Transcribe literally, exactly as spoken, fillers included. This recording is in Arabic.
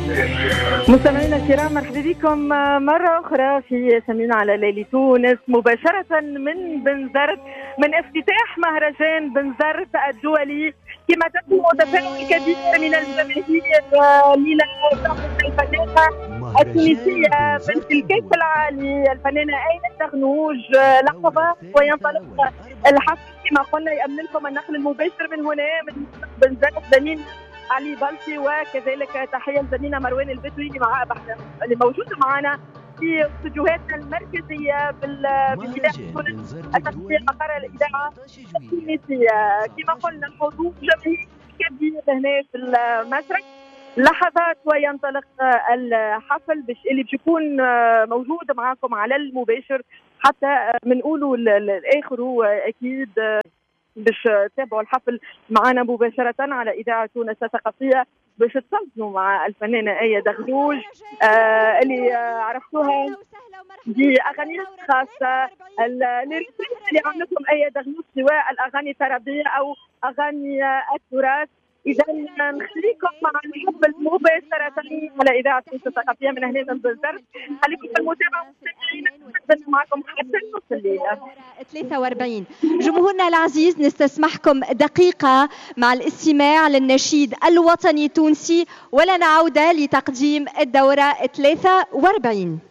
مستمعينا الكرام، مرحبا بكم مرة أخرى في سمينا على ليلي تونس مباشرة من بنزرت، من افتتاح مهرجان بنزرت الدولي. كما تسمع تفاعل كبير من الجماهير ليلى الفنانة التونسية بنت الكيف العالي، الفنانة آية دغنوج لحظات وينطلق الحفل. كما قلنا يأمن لكم النقل المباشر من هنا من بنزرت زميل علي بلطي، وكذلك تحيه لزميلنا مروان البدوي اللي مع اللي موجوده معنا في استديوهاتنا المركزيه بالاذاعه تونس التقنيه مقر الاذاعه التونسيه. كما قلنا حضور جماهيري كبير هنا في المسرح. لحظات وينطلق الحفل اللي بيكون موجود معكم على المباشر حتى بنقولوا الاخر. واكيد باش تتابعوا الحفل معنا مباشرة على إذاعة تونس الثقافية، باش تصنفوا مع الفنانة آية دغنوج آه اللي آه عرفتوها بأغانيها الخاصة اللي عملتهم آية دغنوج، سواء الأغاني الترابية أو أغاني التراث. إذا نخليكم مع الحفل مباشرة على إذاعة تونس الثقافية من هنا من بنزرت. خليكم في المتابعة مستمعينا، معكم حتى نص الليل ثلاثة وأربعين. جمهورنا العزيز، نستسمحكم دقيقة مع الاستماع للنشيد الوطني التونسي ولنا عودة لتقديم الدورة ثلاثة وأربعين.